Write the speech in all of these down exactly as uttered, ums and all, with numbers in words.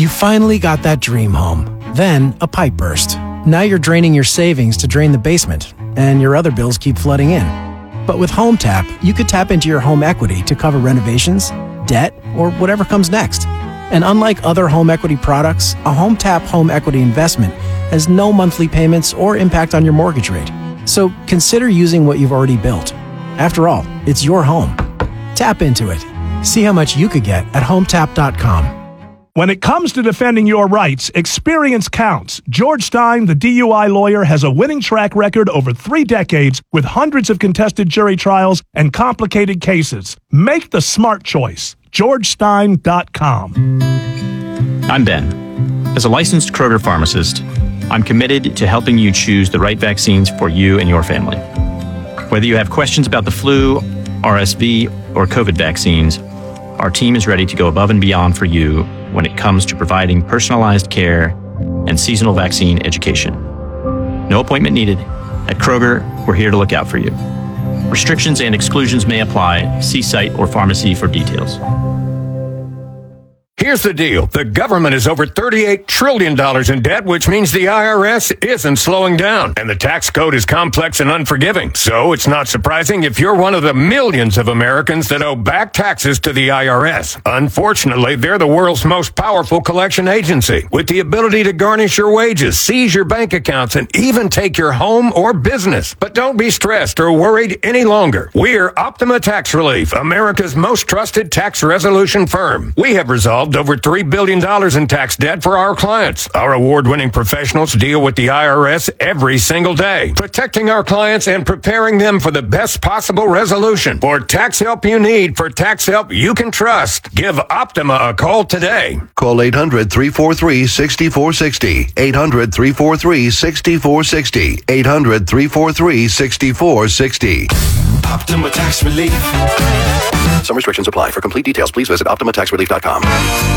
You finally got that dream home. Then, a pipe burst. Now you're draining your savings to drain the basement, and your other bills keep flooding in. But with HomeTap, you could tap into your home equity to cover renovations, debt, or whatever comes next. And unlike other home equity products, a HomeTap home equity investment has no monthly payments or impact on your mortgage rate. So consider using what you've already built. After all, it's your home. Tap into it. See how much you could get at home tap dot com. When it comes to defending your rights, experience counts. George Stein, the D U I lawyer, has a winning track record over three decades with hundreds of contested jury trials and complicated cases. Make the smart choice. george stein dot com. I'm Ben. As a licensed Kroger pharmacist, I'm committed to helping you choose the right vaccines for you and your family. Whether you have questions about the flu, R S V, or COVID vaccines, our team is ready to go above and beyond for you when it comes to providing personalized care and seasonal vaccine education. No appointment needed. At Kroger, we're here to look out for you. Restrictions and exclusions may apply. See site or pharmacy for details. Here's the deal. The government is over thirty-eight trillion dollars in debt, which means the I R S isn't slowing down. And the tax code is complex and unforgiving. So it's not surprising if you're one of the millions of Americans that owe back taxes to the I R S. Unfortunately, they're the world's most powerful collection agency, with the ability to garnish your wages, seize your bank accounts, and even take your home or business. But don't be stressed or worried any longer. We're Optima Tax Relief, America's most trusted tax resolution firm. We have resolved over three billion dollars in tax debt for our clients. Our award-winning professionals deal with the I R S every single day, protecting our clients and preparing them for the best possible resolution. For tax help you need, for tax help you can trust, give Optima a call today. Call eight hundred, three four three, six four six zero. eight hundred, three four three, six four six zero. eight hundred, three four three, six four six zero. Optima Tax Relief. Some restrictions apply. For complete details, please visit optima tax relief dot com.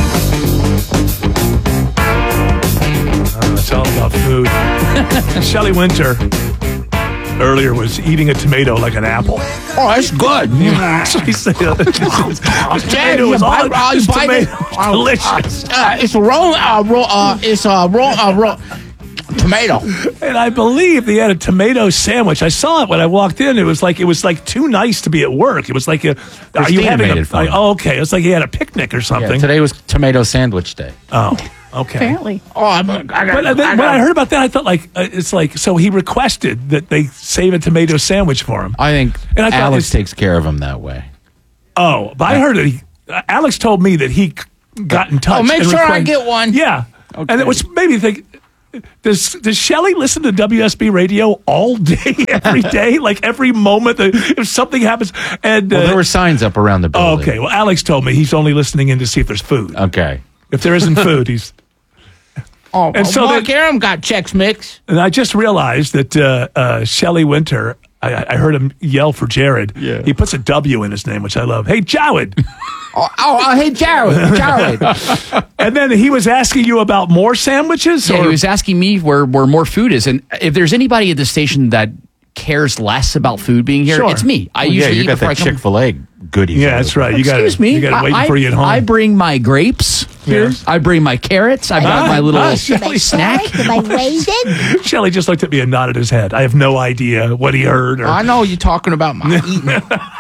Uh, it's all about food. Shelley Winter earlier was eating a tomato like an apple. Oh, that's good. She said uh, tomato is all, this tomato is delicious. Uh, it's a raw, uh, raw, uh, it's a raw, uh, raw tomato. And I believe they had a tomato sandwich. I saw it when I walked in. It was like it was like too nice to be at work. It was like a. Are you having a? Like, oh, okay. It's like he had a picnic or something. Yeah, today was tomato sandwich day. Oh. Okay. Apparently. Oh, I'm, I got, but then, I got, when I heard about that, I thought like uh, it's like so he requested that they save a tomato sandwich for him. I think and I Alex takes care of him that way. Oh, but I heard that he, uh, Alex told me that he got in touch. Oh, make and sure I requested- get one. Yeah, Okay. and it was made me think. Does does Shelley listen to W S B radio all day, every day, like every moment that if something happens? And uh, Well, there were signs up around the oh, building. okay. Well, Alex told me he's only listening in to see if there's food. Okay. If there isn't food, he's. Oh, And so Mark they- Aram got Chex Mix. And I just realized that uh, uh, Shelley Winter, I, I heard him yell for Jared. Yeah. He puts a W in his name, which I love. Hey, Jawed. Oh, oh, oh, hey, Jared. Jared. And then he was asking you about more sandwiches? Yeah, or? he was asking me where, where more food is. And if there's anybody at the station that cares less about food being here, Sure. it's me. I Well, yeah, usually you eat got before I that come. Chick-fil-A goodies. Yeah, that's right. You got Excuse me. You got to wait I, for you at home. I bring my grapes here. Yes. I bring my carrots. I got Ah, my little ah, Shelley. snack. Did I raise it? Shelley just looked at me and nodded his head. I have no idea what he heard. Or, I know you're talking about my eating.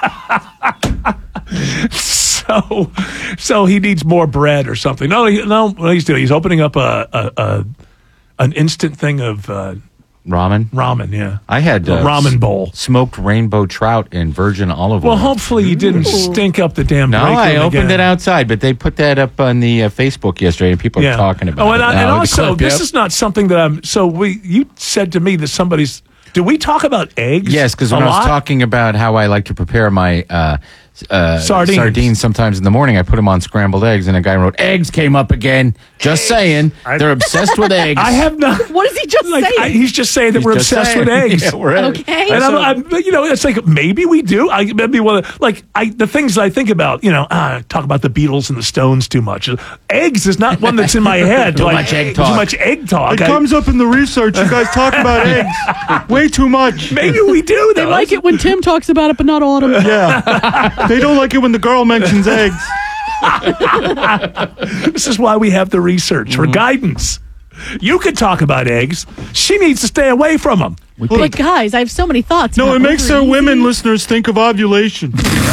so, so he needs more bread or something. No, he, no. What he's doing? He's opening up a, a, a an instant thing of uh, Ramen? ramen. Yeah, I had a uh, ramen bowl. Smoked rainbow trout and virgin olive Well, oil. hopefully you didn't stink up the damn. No, break I room opened again. it outside, but they put that up on the uh, Facebook yesterday, and people are talking about Oh, and, it. I, and now. The also, clip, this yep. is not something that I'm. So we, you said to me that somebody's. Do we talk about eggs? Yes, because when a I was lot? talking about how I like to prepare my uh, uh, Sardines. sardines sometimes in the morning, I put them on scrambled eggs, and a guy wrote, eggs came up again. Just saying. They're obsessed with eggs. I have not. What is he just Like, saying? I, he's just saying that He's we're just obsessed saying. with eggs. Yeah, we're Okay. And I'm, I'm, you know, it's like maybe we do. I maybe one of like I the things I think about. You know, ah, I talk about the Beatles and the Stones too much. Eggs is not one that's in my head. Too like, much egg talk. Too much egg talk. It I- comes up in the research. You guys talk about eggs way too much. maybe we do. They though. like it when Tim talks about it, but not Autumn. Yeah. They don't like it when the girl mentions eggs. This is why we have the research for guidance. You could talk about eggs. She needs to stay away from them. But guys, I have so many thoughts. No, about it makes our women listeners think of ovulation.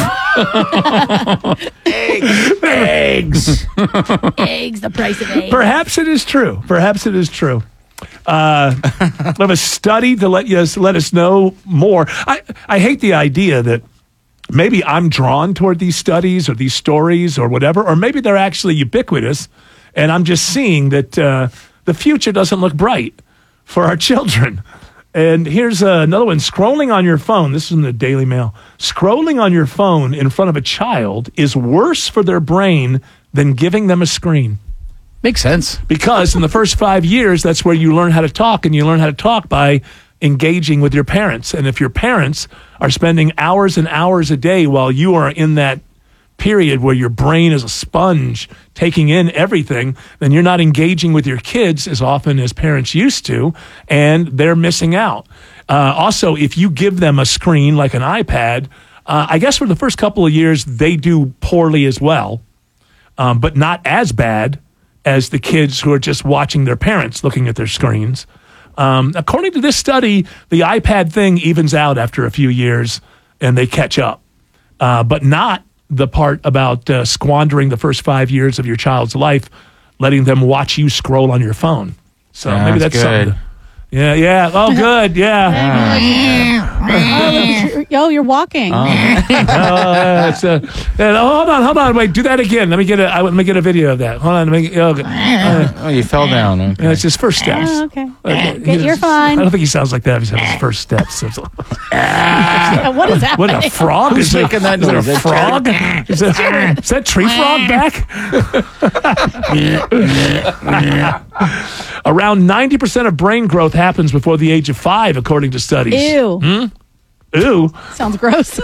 Eggs. Eggs. Eggs, the price of eggs. Perhaps it is true. Perhaps it is true. Uh, we have a study to let you let us know more. I, I hate the idea that maybe I'm drawn toward these studies or these stories or whatever, or maybe they're actually ubiquitous, and I'm just seeing that uh, the future doesn't look bright for our children. And here's uh, another one. Scrolling on your phone, this is in the Daily Mail, scrolling on your phone in front of a child is worse for their brain than giving them a screen. Makes sense. Because in the first five years, that's where you learn how to talk, and you learn how to talk by engaging with your parents. And if your parents are spending hours and hours a day while you are in that period where your brain is a sponge taking in everything, then you're not engaging with your kids as often as parents used to, and they're missing out. Uh, also, if you give them a screen like an iPad, uh, I guess for the first couple of years, they do poorly as well, um, but not as bad as the kids who are just watching their parents looking at their screens. Um, according to this study, the iPad thing evens out after a few years, and they catch up, uh, but not the part about uh, squandering the first five years of your child's life, letting them watch you scroll on your phone. So Yeah, maybe that's that's good. something. Yeah, yeah. Oh, good. Yeah. Oh, look, oh, you're walking. Oh, it's, uh, uh, hold on, hold on. Wait, do that again. Let me get a. I, let me get a video of that. Hold on. Let me, okay. uh, Oh, you fell down. Okay. yeah, it's his first steps. Oh, okay. Uh, Okay, he you're does- fine. I don't think he sounds like that. He's having his first steps. It's like- What is that? What a frog! Who's is there, making that is there noise? a Is that frog? Is that, is that tree frog back? Around ninety percent of brain growth happens before the age of five, according to studies. Ew. Hmm? Ew. Sounds gross.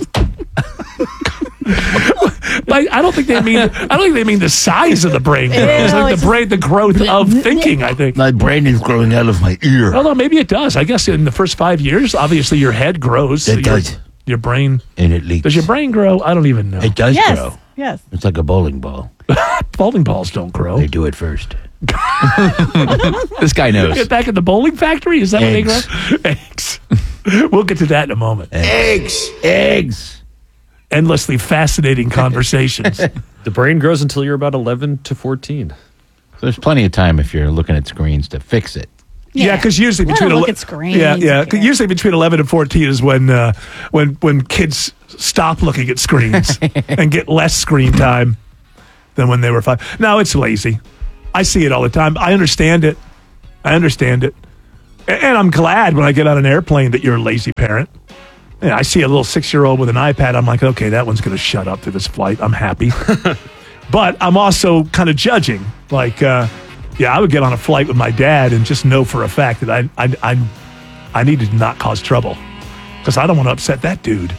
Like, I don't think they mean. I don't think they mean the size of the brain growth. It's Ew, like it's the brain, the growth of thinking. I think. My brain is growing out of my ear. Although maybe it does. I guess in the first five years, obviously your head grows. It your, does. Your brain. And it leaks. Does your brain grow? I don't even know. It does yes. grow. Yes. It's like a bowling ball. Bowling balls don't grow. They do it first. This guy knows. Get back at the bowling factory? Is that Eggs. what they grow? Eggs. We'll get to that in a moment. Eggs. Eggs. Endlessly fascinating conversations. The brain grows until you're about eleven to fourteen. There's plenty of time if you're looking at screens to fix it. Yeah, because usually Let between them look ele- at screens. yeah, yeah, Who cares? usually between eleven and fourteen is when uh, when when kids stop looking at screens and get less screen time than when they were five. No, it's lazy. I see it all the time. I understand it. I understand it, A- and I'm glad when I get on an airplane that you're a lazy parent. Yeah, I see a little six-year-old with an iPad. I'm like, okay, that one's going to shut up through this flight. I'm happy. But I'm also kind of judging. Like, uh, yeah, I would get on a flight with my dad and just know for a fact that I I I, I need to not cause trouble because I don't want to upset that dude.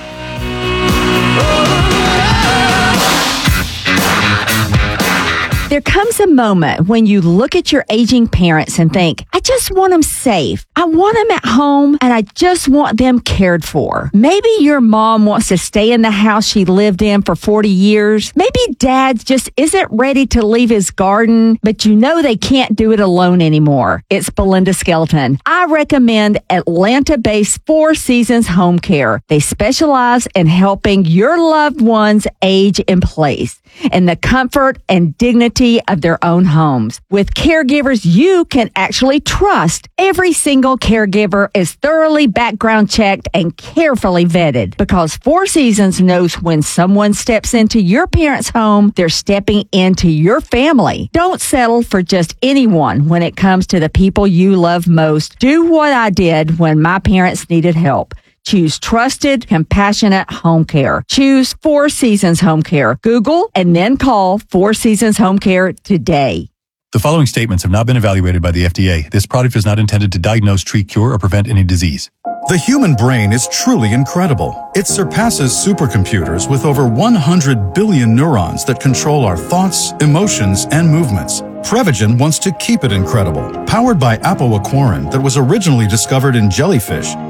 There comes a moment when you look at your aging parents and think, I just want them safe. I want them at home and I just want them cared for. Maybe your mom wants to stay in the house she lived in for forty years. Maybe dad just isn't ready to leave his garden, but you know they can't do it alone anymore. It's Belinda Skelton. I recommend Atlanta-based Four Seasons Home Care. They specialize in helping your loved ones age in place in the comfort and dignity of their own homes. With caregivers you can actually trust, every single caregiver is thoroughly background checked and carefully vetted because Four Seasons knows when someone steps into your parents' home, they're stepping into your family. Don't settle for just anyone when it comes to the people you love most. Do what I did when my parents needed help. Choose trusted, compassionate home care. Choose Four Seasons Home Care. Google and then call Four Seasons Home Care today. The following statements have not been evaluated by the F D A. This product is not intended to diagnose, treat, cure, or prevent any disease. The human brain is truly incredible. It surpasses supercomputers with over one hundred billion neurons that control our thoughts, emotions, and movements. Prevagen wants to keep it incredible. Powered by Apoaquarin that was originally discovered in jellyfish,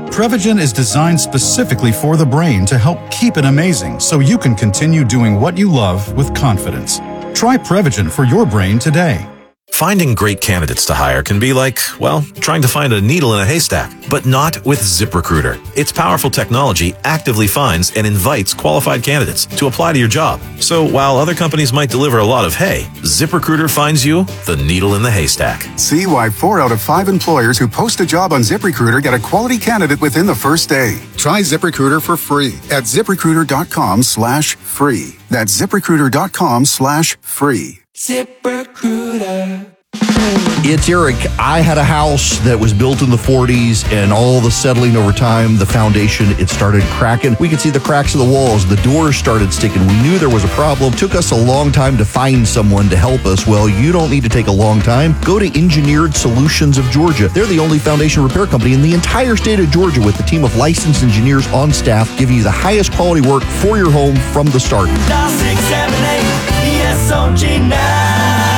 Prevagen is designed specifically for the brain to help keep it amazing so you can continue doing what you love with confidence. Try Prevagen for your brain today. Finding great candidates to hire can be like, well, trying to find a needle in a haystack, but not with ZipRecruiter. Its powerful technology actively finds and invites qualified candidates to apply to your job. So while other companies might deliver a lot of hay, ZipRecruiter finds you the needle in the haystack. See why four out of five employers who post a job on ZipRecruiter get a quality candidate within the first day. Try ZipRecruiter for free at ZipRecruiter.com slash free. That's ZipRecruiter.com slash free. ZipRecruiter. It's Eric. I had a house that was built in the forties, and all the settling over time, the foundation, it started cracking. We could see the cracks of the walls. The doors started sticking. We knew there was a problem. Took us a long time to find someone to help us. Well, you don't need to take a long time. Go to Engineered Solutions of Georgia. They're the only foundation repair company in the entire state of Georgia with a team of licensed engineers on staff giving you the highest quality work for your home from the start. Dial six seven eight E S O G now.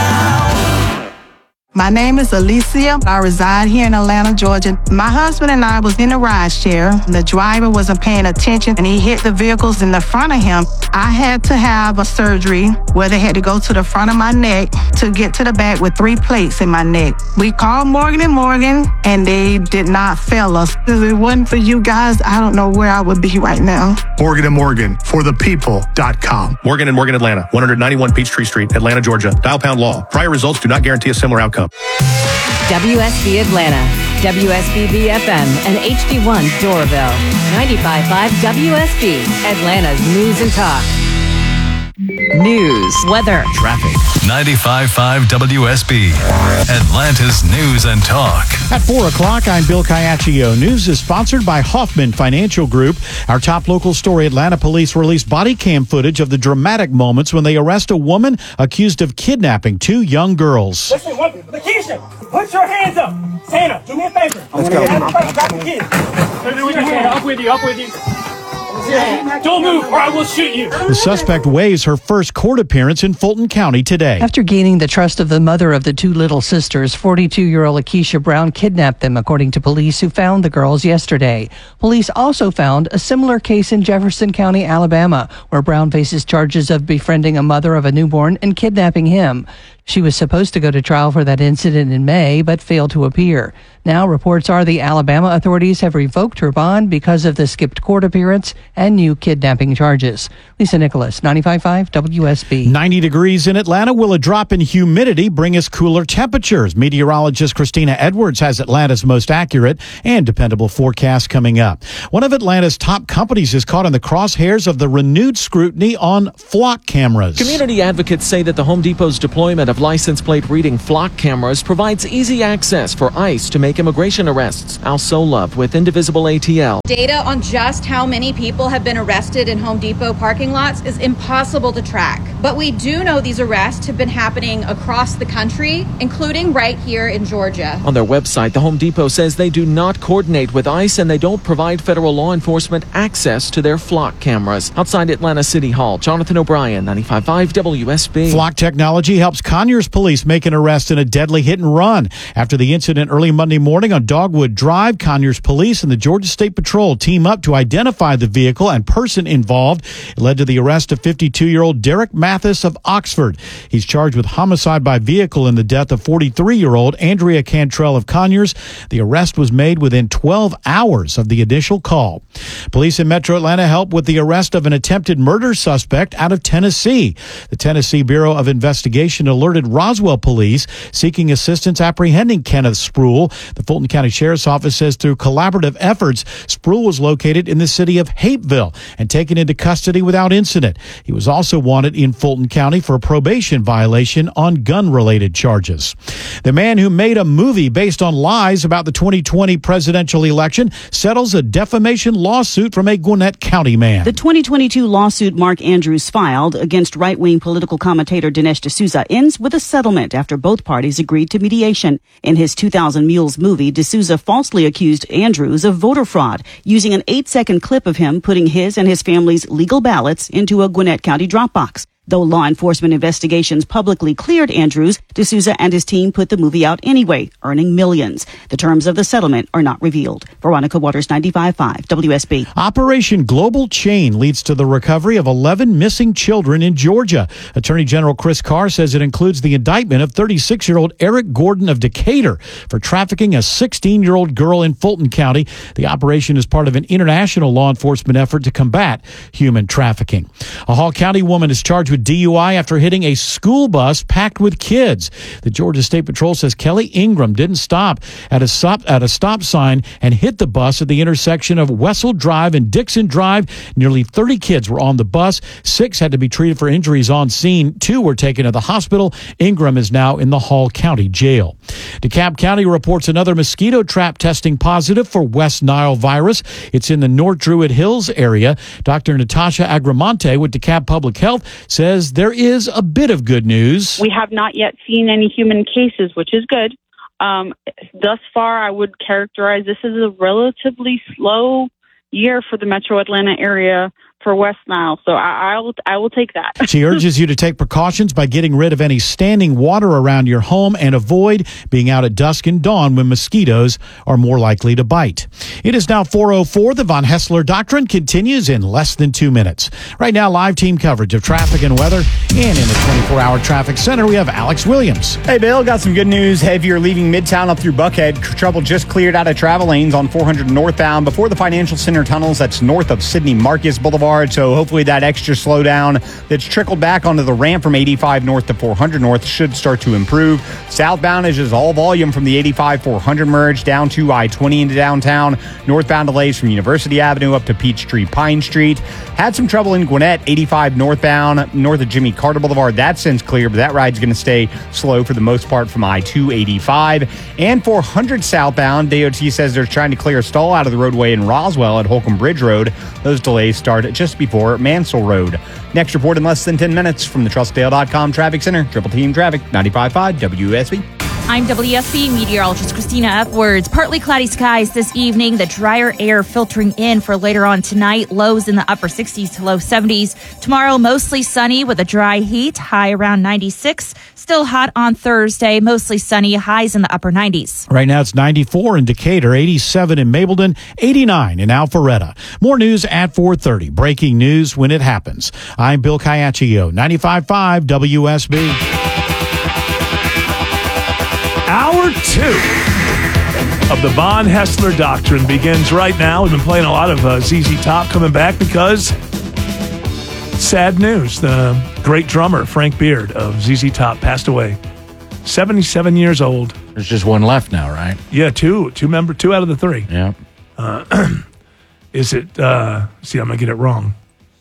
My name is Alicia. I reside here in Atlanta, Georgia. My husband and I was in a ride share. The driver wasn't paying attention and he hit the vehicles in the front of him. I had to have a surgery where they had to go to the front of my neck to get to the back with three plates in my neck. We called Morgan and Morgan and they did not fail us. If it wasn't for you guys, I don't know where I would be right now. Morgan and Morgan, for the people dot com. Morgan and Morgan Atlanta, one ninety-one Peachtree Street, Atlanta, Georgia. Dial pound law. Prior results do not guarantee a similar outcome. W S B Atlanta, W S B B F M, and H D one Doraville. ninety-five point five W S B, Atlanta's News and Talk. News, weather, traffic. ninety-five point five W S B, Atlanta's News and Talk. At four o'clock, I'm Bill Caiaccio. News is sponsored by Hoffman Financial Group. Our top local story, Atlanta police released body cam footage of the dramatic moments when they arrest a woman accused of kidnapping two young girls. Listen, what, Lakeisha, put your hands up. Santa, do me a favor. Let's go. Grab the kids. Up with you, up with you. Don't move or I will shoot you. The suspect waives her first court appearance in Fulton County today. After gaining the trust of the mother of the two little sisters, forty-two-year-old Lakeisha Brown kidnapped them, according to police who found the girls yesterday. Police also found a similar case in Jefferson County, Alabama, where Brown faces charges of befriending a mother of a newborn and kidnapping him. She was supposed to go to trial for that incident in May, but failed to appear. Now, reports are the Alabama authorities have revoked her bond because of the skipped court appearance and new kidnapping charges. Lisa Nicholas, ninety-five point five W S B. ninety degrees in Atlanta. Will a drop in humidity bring us cooler temperatures? Meteorologist Christina Edwards has Atlanta's most accurate and dependable forecast coming up. One of Atlanta's top companies is caught in the crosshairs of the renewed scrutiny on flock cameras. Community advocates say that the Home Depot's deployment of license plate reading flock cameras provides easy access for ICE to make immigration arrests. Al Solove with Indivisible A T L. Data on just how many people have been arrested in Home Depot parking lots is impossible to track. But we do know these arrests have been happening across the country, including right here in Georgia. On their website, the Home Depot says they do not coordinate with ICE and they don't provide federal law enforcement access to their flock cameras. Outside Atlanta City Hall, Jonathan O'Brien, ninety-five point five W S B. Flock technology helps Conyers police make an arrest in a deadly hit and run. After the incident early Monday morning on Dogwood Drive, Conyers police and the Georgia State Patrol team up to identify the vehicle and person involved. It led to the arrest of fifty-two-year-old Derek Mathis of Oxford. He's charged with homicide by vehicle in the death of forty-three-year-old Andrea Cantrell of Conyers. The arrest was made within twelve hours of the initial call. Police in Metro Atlanta helped with the arrest of an attempted murder suspect out of Tennessee. The Tennessee Bureau of Investigation alerted Roswell police seeking assistance apprehending Kenneth Spruill. The Fulton County Sheriff's Office says through collaborative efforts, Spruill was located in the city of Hapeville and taken into custody without incident. He was also wanted in Fulton County for a probation violation on gun-related charges. The man who made a movie based on lies about the twenty twenty presidential election settles a defamation lawsuit from a Gwinnett County man. The twenty twenty-two lawsuit Mark Andrews filed against right-wing political commentator Dinesh D'Souza ends with a settlement after both parties agreed to mediation. In his two thousand Mules movie, D'Souza falsely accused Andrews of voter fraud, using an eight-second clip of him putting his and his family's legal ballots into a Gwinnett County drop box. Though law enforcement investigations publicly cleared Andrews, D'Souza and his team put the movie out anyway, earning millions. The terms of the settlement are not revealed. Veronica Waters, ninety-five point five W S B. Operation Global Chain leads to the recovery of eleven missing children in Georgia. Attorney General Chris Carr says it includes the indictment of thirty-six-year-old Eric Gordon of Decatur for trafficking a sixteen-year-old girl in Fulton County. The operation is part of an international law enforcement effort to combat human trafficking. A Hall County woman is charged with D U I after hitting a school bus packed with kids. The Georgia State Patrol says Kelly Ingram didn't stop at a stop at a stop sign and hit the bus at the intersection of Wessel Drive and Dixon Drive. Nearly thirty kids were on the bus. Six had to be treated for injuries on scene. Two were taken to the hospital. Ingram is now in the Hall County Jail. DeKalb County reports another mosquito trap testing positive for West Nile virus. It's in the North Druid Hills area. Doctor Natasha Agramonte with DeKalb Public Health says there is a bit of good news. We have not yet seen any human cases, which is good. Um, thus far, I would characterize this as a relatively slow year for the metro Atlanta area for West Nile. So I, I will I will take that. She urges you to take precautions by getting rid of any standing water around your home and avoid being out at dusk and dawn when mosquitoes are more likely to bite. It is now four oh four. The Von Hessler Doctrine continues in less than two minutes. Right now, live team coverage of traffic and weather. And in the twenty-four hour traffic center, we have Alex Williams. Hey, Bill, got some good news. If you're leaving Midtown up through Buckhead, trouble just cleared out of travel lanes on four hundred northbound before the Financial Center tunnels. That's north of Sidney Marcus Boulevard. So hopefully that extra slowdown that's trickled back onto the ramp from eighty-five north to four hundred north should start to improve. Southbound is just all volume from the eighty-five four hundred merge down to I twenty into downtown. Northbound delays from University Avenue up to Peachtree Pine Street. Had some trouble in Gwinnett, eighty-five northbound, north of Jimmy Carter Boulevard. That's since clear, but that ride's going to stay slow for the most part from I two eighty-five. And four hundred southbound, D O T says they're trying to clear a stall out of the roadway in Roswell at Holcomb Bridge Road. Those delays start just before Mansell Road. Next report in less than ten minutes from the Trustdale dot com Traffic Center. Triple Team Traffic, ninety-five point five W S B. I'm W S B meteorologist Christina Upwards. Partly cloudy skies this evening. The drier air filtering in for later on tonight. Lows in the upper sixties to low seventies. Tomorrow, mostly sunny with a dry heat. High around ninety-six. Still hot on Thursday. Mostly sunny. Highs in the upper nineties. Right now, it's ninety-four in Decatur, eighty-seven in Mableton, eighty-nine in Alpharetta. More news at four thirty. Breaking news when it happens. I'm Bill Caiaccio, ninety-five point five W S B. Hour two of the Von Hessler Doctrine begins right now. We've been playing a lot of uh, Z Z Top coming back because sad news. The great drummer, Frank Beard of Z Z Top, passed away. seventy-seven years old. There's just one left now, right? Yeah, two. Two member, two out of the three. Yeah. Uh, is it, uh, see, I'm going to get it wrong.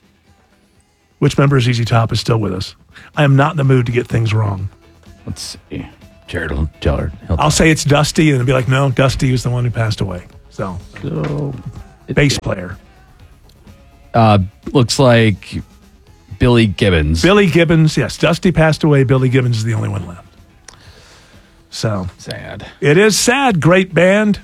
Which member of Z Z Top is still with us? I am not in the mood to get things wrong. Let's see. Jared will tell her. I'll say it's Dusty, and it'll be like, no, Dusty was the one who passed away. So, so bass player. Uh, looks like Billy Gibbons. Billy Gibbons, yes. Dusty passed away. Billy Gibbons is the only one left. So sad. It is sad. Great band.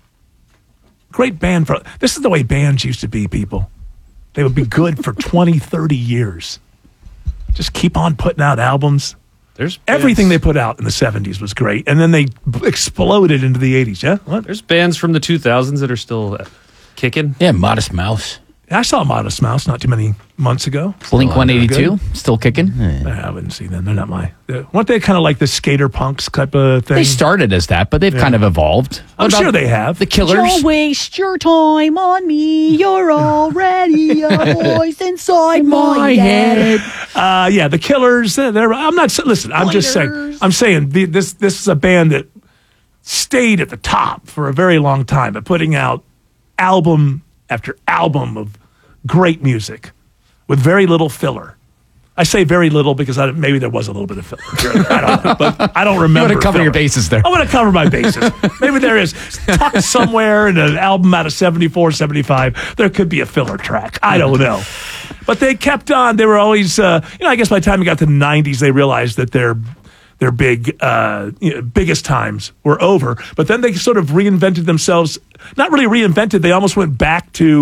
Great band. For this is the way bands used to be, people. They would be good for twenty, thirty years. Just keep on putting out albums. There's everything they put out in the seventies was great, and then they exploded into the eighties. Yeah, what? There's bands from the two thousands that are still kicking. Yeah, Modest Mouse. I saw Modest Mouse not too many months ago. Blink one eighty-two, still kicking. I wouldn't see them. They're not my. Weren't they kind of like the skater punks type of thing? They started as that, but they've Yeah. kind of evolved. I'm sure they have. The Killers. Don't waste your time on me. You're already a voice inside my head. Uh, yeah, the Killers. Uh, they're, I'm not. Listen, I'm just saying. I'm saying the, this. This is a band that stayed at the top for a very long time, but putting out album after album of great music with very little filler. I say very little because I, maybe there was a little bit of filler. I don't know, but I don't remember. You want to cover filler. your bases there. I want to cover my bases. Maybe there is. Tucked somewhere in an album out of seventy-four, seventy-five, there could be a filler track. I don't know. But they kept on. They were always, uh, you know, I guess by the time we got to the nineties, they realized that their their big, uh, you know, biggest times were over. But then they sort of reinvented themselves. Not really reinvented. They almost went back to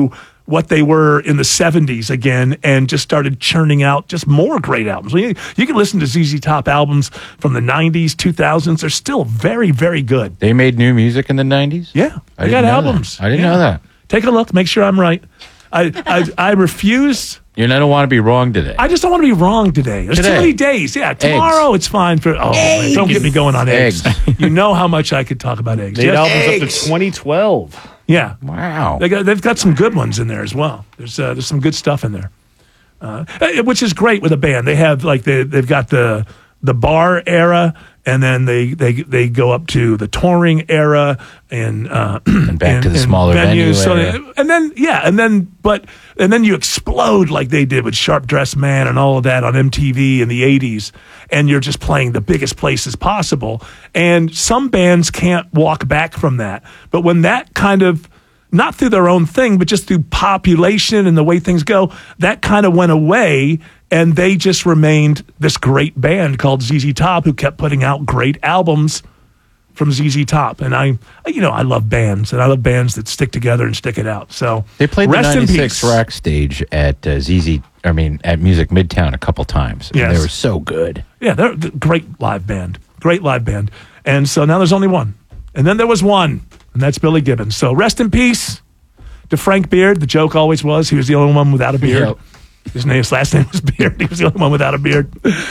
what they were in the seventies again and just started churning out just more great albums. You, you can listen to Z Z Top albums from the nineties, two thousands. They're still very, very good. They made new music in the nineties? Yeah. I They didn't got know albums. that. I didn't Yeah. know that. Take a look. Make sure I'm right. I I, I refuse. You don't want to be wrong today. I just don't want to be wrong today. There's Today. too many days. Yeah, tomorrow it's fine for. Oh, man, don't get me going on eggs. Eggs. You know how much I could talk about eggs. They had Yes, albums up eggs. to twenty twelve. Yeah. Wow. They got, they've got some good ones in there as well. There's uh, there's some good stuff in there, uh, which is great with a band. They have like they they've got the the bar era, and then they they they go up to the touring era and uh, and back to the smaller venue So era. they- and then yeah, and then but and then you explode like they did with Sharp Dressed Man and all of that on M T V in the eighties, and you're just playing the biggest places possible. And some bands can't walk back from that. But when that kind of, not through their own thing, but just through population and the way things go, that kind of went away, and they just remained this great band called Z Z Top who kept putting out great albums from Z Z Top. And I, you know, I love bands, and I love bands that stick together and stick it out. So They played rest the in ninety-six peace. rack stage at uh, Z Z, I mean, at Music Midtown a couple times. And Yes. They were so good. Yeah, they're a great live band. Great live band. And so now there's only one. And then there was one, and that's Billy Gibbons. So rest in peace to Frank Beard. The joke always was he was the only one without a beard. Yep. His name, his last name was Beard. He was the only one without a beard.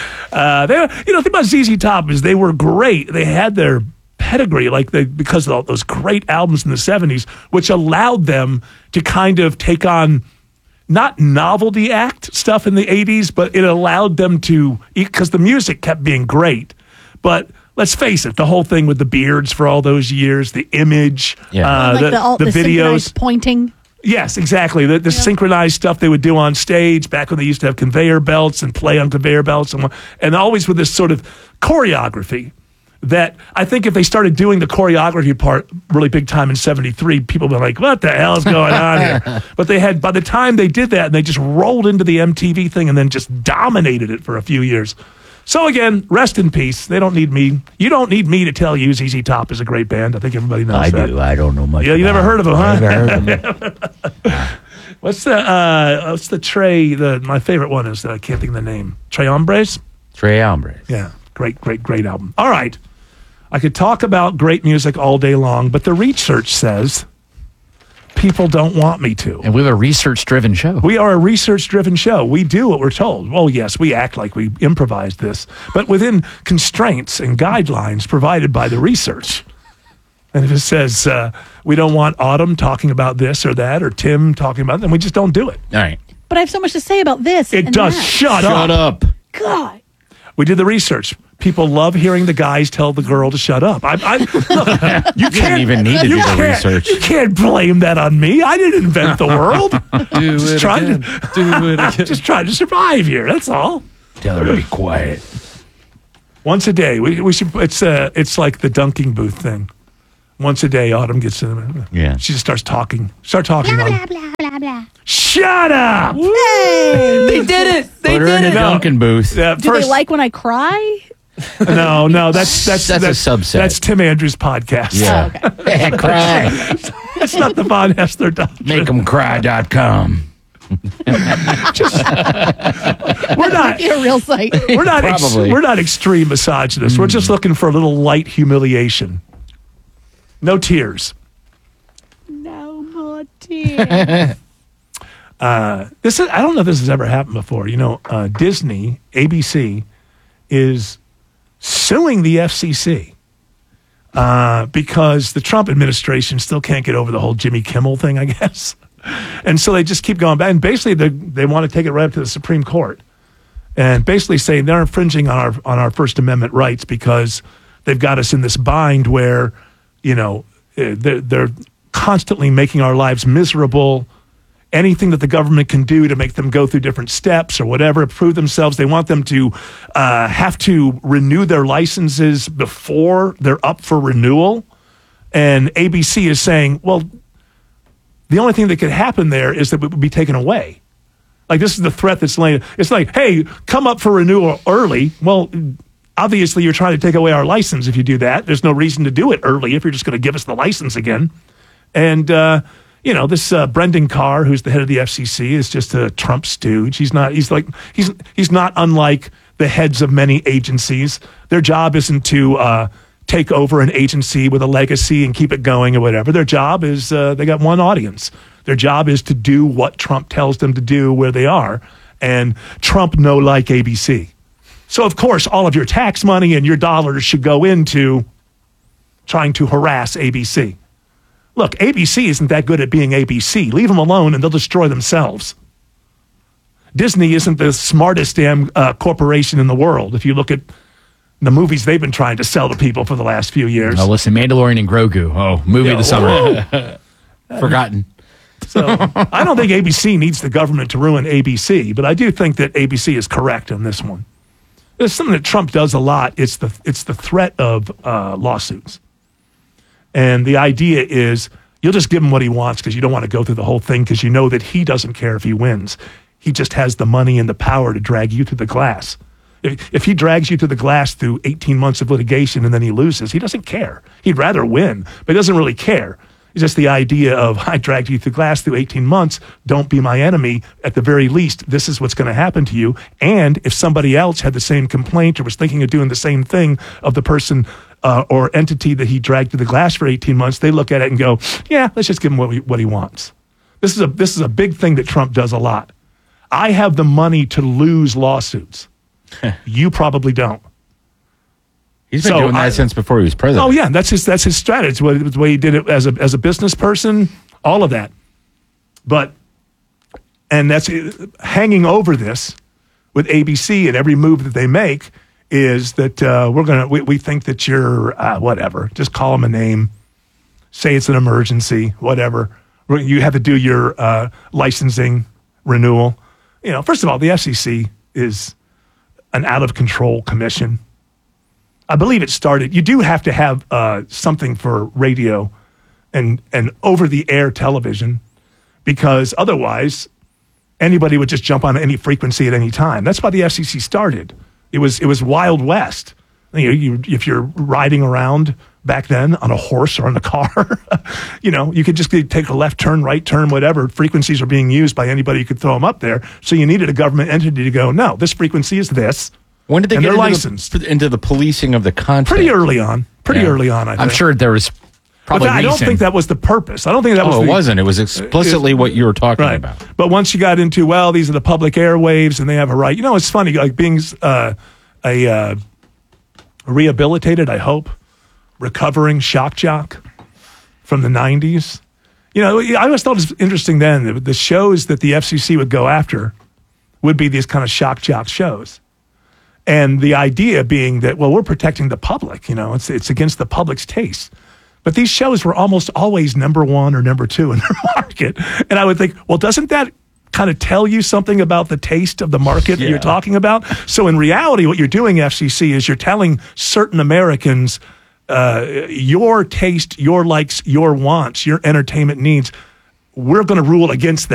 Uh, they, you know, the thing about Z Z Top is they were great. They had their pedigree, like they, because of all those great albums in the seventies, which allowed them to kind of take on not novelty act stuff in the eighties, but it allowed them to, because the music kept being great. But let's face it, the whole thing with the beards for all those years, the image, Yeah. uh, like the, the, all, the the videos. synchronized pointing. Yes, exactly. The, the synchronized stuff they would do on stage back when they used to have conveyor belts and play on conveyor belts, and, and always with this sort of choreography that I think if they started doing the choreography part really big time in seventy-three, people would be like, what the hell is going on here? But they had, by the time they did that, and they just rolled into the M T V thing and then just dominated it for a few years. So again, rest in peace. They don't need me. You don't need me to tell you Z Z Top is a great band. I think everybody knows I that. do. I don't know much. Yeah, you never about heard of them, it. huh? I never heard of them. What's the uh, what's the Trey? The my favorite one is I can't think of the name. Trey Hombres. Trey Hombres. Yeah, great, great, great album. All right, I could talk about great music all day long, but the research says people don't want me to. And we have a research-driven show. We are a research-driven show. We do what we're told. Well, yes, we act like we improvised this, but within constraints and guidelines provided by the research. And if it says uh, we don't want Autumn talking about this or that, or Tim talking about it, then we just don't do it. All right. But I have so much to say about this. It and does. that. Shut, Shut up. up. God. We did the research. People love hearing the guys tell the girl to shut up. I, I, look, you You didn't can't even need to you do the can't- research. You can't blame that on me. I didn't invent the world. Do just it trying again. to Do it again. just trying to survive here. That's all. Tell her to be quiet. Once a day, we we should. It's uh, it's like the dunking booth thing. Once a day, Autumn gets in. Yeah. She just starts talking. Start talking. Blah, on, blah, blah, blah, blah. Shut up. They did it. They Put her in a No. Dunkin' booth. Yeah, Do first, they like when I cry? no, no. That's that's That's a subset. That's Tim Andrews' podcast. Yeah. Yeah, cry. It's not the Von Hessler doctrine. Make them cry dot com. We're not. Be a real sight. We're not. Ex- Probably. we're not extreme misogynists. We're just looking for a little light humiliation. No tears. No more tears. Uh, this is. I don't know if this has ever happened before. You know, uh, Disney, A B C, is suing the F C C uh, because the Trump administration still can't get over the whole Jimmy Kimmel thing, I guess. And so they just keep going back. And basically, they, they want to take it right up to the Supreme Court and basically saying they're infringing on our on our First Amendment rights because they've got us in this bind where, you know, eh, they're, they're constantly making our lives miserable. Anything that the government can do to make them go through different steps or whatever, prove themselves. They want them to uh, have to renew their licenses before they're up for renewal. And A B C is saying, well, the only thing that could happen there is that it would be taken away. Like, this is the threat that's laying. It's like, hey, come up for renewal early. Well, obviously, you're trying to take away our license if you do that. There's no reason to do it early if you're just going to give us the license again. And, uh, you know, this uh, Brendan Carr, who's the head of the F C C, is just a Trump stooge. He's not. He's like he's he's not unlike the heads of many agencies. Their job isn't to uh, take over an agency with a legacy and keep it going or whatever. Their job is uh, they got one audience. Their job is to do what Trump tells them to do where they are. And Trump no like A B C. So, of course, all of your tax money and your dollars should go into trying to harass A B C. Look, A B C isn't that good at being A B C. Leave them alone and they'll destroy themselves. Disney isn't the smartest damn uh, corporation in the world. If you look at the movies they've been trying to sell to people for the last few years. Oh, listen, Mandalorian and Grogu. Oh, movie Yeah, of the summer. Forgotten. So I don't think A B C needs the government to ruin A B C, but I do think that A B C is correct on this one. There's something that Trump does a lot. It's the it's the threat of uh, lawsuits. And the idea is you'll just give him what he wants because you don't want to go through the whole thing because you know that he doesn't care if he wins. He just has the money and the power to drag you through the glass. If, if he drags you through the glass through eighteen months of litigation and then he loses, he doesn't care. He'd rather win, but he doesn't really care. It's just the idea of, I dragged you through glass through eighteen months. Don't be my enemy. At the very least, this is what's going to happen to you. And if somebody else had the same complaint or was thinking of doing the same thing of the person uh, or entity that he dragged through the glass for eighteen months, they look at it and go, yeah, let's just give him what, we, what he wants. This is a this is a big thing that Trump does a lot. I have the money to lose lawsuits. You probably don't. He's been So doing that I- since before he was president. Oh yeah, that's his that's his strategy. The way he did it as a as a business person, all of that. But and that's hanging over this with A B C and every move that they make is that uh, we're gonna we, we think that you're uh, whatever. Just call them a name, say it's an emergency, whatever. You have to do your uh, licensing renewal. You know, first of all, the F C C is an out of control commission. I believe it started. You do have to have uh, something for radio and and over the air television because otherwise anybody would just jump on any frequency at any time. That's why the F C C started. It was it was Wild West. You know, you, if you're riding around back then on a horse or in a car, you know, you could just take a left turn, right turn, whatever. Frequencies are being used by anybody who could throw them up there. So you needed a government entity to go, no, this frequency is this. When did they and get they're into licensed? The, into the policing of the content? Pretty early on. Pretty Yeah. early on, I think. I'm sure there was probably But I don't reason. think that was the purpose. I don't think that was Oh, it the, wasn't. It was explicitly It was- what you were talking right. about. But once you got into, well, these are the public airwaves and they have a right. You know, it's funny, like being uh, a uh, rehabilitated, I hope, recovering shock jock from the nineties. You know, I always thought it was interesting then that the shows that the F C C would go after would be these kind of shock jock shows. And the idea being that, well, we're protecting the public, you know, it's it's against the public's taste. But these shows were almost always number one or number two in their market. And I would think, well, doesn't that kind of tell you something about the taste of the market that Yeah. you're talking about? So in reality, what you're doing, F C C, is you're telling certain Americans uh, your taste, your likes, your wants, your entertainment needs, we're going to rule against that.